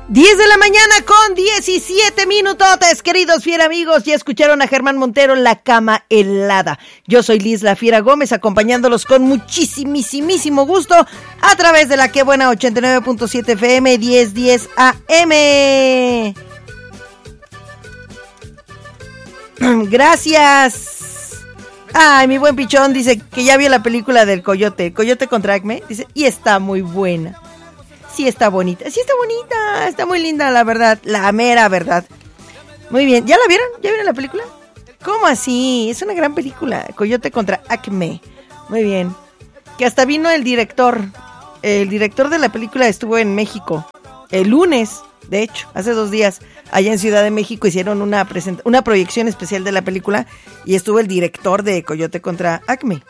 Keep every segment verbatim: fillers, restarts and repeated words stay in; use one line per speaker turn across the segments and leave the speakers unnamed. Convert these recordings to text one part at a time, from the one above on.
diez de la mañana con diecisiete minutotes, queridos fiera amigos. Ya escucharon a Germán Montero, La Cama Helada. Yo soy Liz La Fiera Gómez, acompañándolos con muchísimísimo gusto a través de la Que Buena ochenta y nueve punto siete F M, diez diez A M. Gracias. Ay, mi buen pichón dice que ya vio la película del Coyote, Coyote contra Acme. Dice, y está muy buena. Sí está bonita, sí está bonita, está muy linda, la verdad, la mera verdad. Muy bien, ¿ya la vieron? ¿Ya vieron la película? ¿Cómo así? Es una gran película, Coyote contra Acme. Muy bien. Que hasta vino el director. El director de la película estuvo en México el lunes, de hecho, hace dos días, allá en Ciudad de México hicieron una present- una proyección especial de la película y estuvo el director de Coyote contra Acme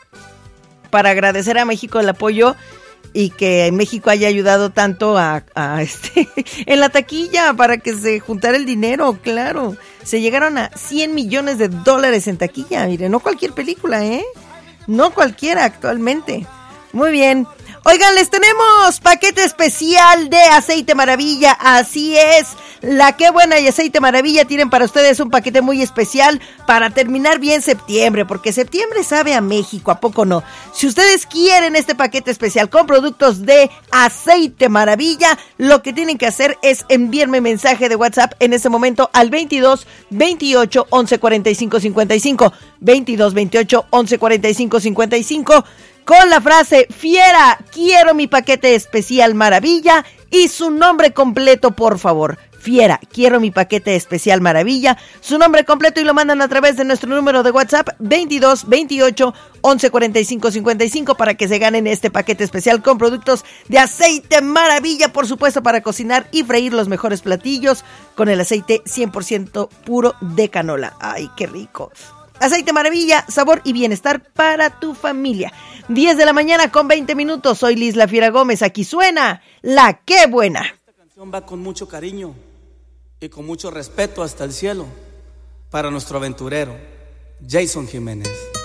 para agradecer a México el apoyo y que México haya ayudado tanto a, a este en la taquilla para que se juntara el dinero, claro. Se llegaron a cien millones de dólares en taquilla, mire, no cualquier película, ¿eh? No cualquiera actualmente. Muy bien. Oigan, les tenemos paquete especial de Aceite Maravilla, así es. La Que Buena y Aceite Maravilla tienen para ustedes un paquete muy especial para terminar bien septiembre, porque septiembre sabe a México, ¿a poco no? Si ustedes quieren este paquete especial con productos de Aceite Maravilla, lo que tienen que hacer es enviarme mensaje de WhatsApp en este momento al veintidós veintiocho once cuarenta y cinco cincuenta y cinco, veintidós veintiocho once cuarenta y cinco cincuenta y cinco, con la frase Fiera, quiero mi paquete especial Maravilla y su nombre completo, por favor. Fiera, quiero mi paquete especial Maravilla, su nombre completo, y lo mandan a través de nuestro número de WhatsApp veintidós veintiocho once cuarenta y cinco cincuenta y cinco para que se ganen este paquete especial con productos de Aceite Maravilla, por supuesto, para cocinar y freír los mejores platillos con el aceite cien por ciento puro de canola. ¡Ay, qué rico! Aceite Maravilla, sabor y bienestar para tu familia. diez de la mañana con veinte minutos. Soy Liz La Fiera Gómez. Aquí suena La Que Buena.
Esta canción va con mucho cariño y con mucho respeto hasta el cielo para nuestro aventurero, Jason Jiménez.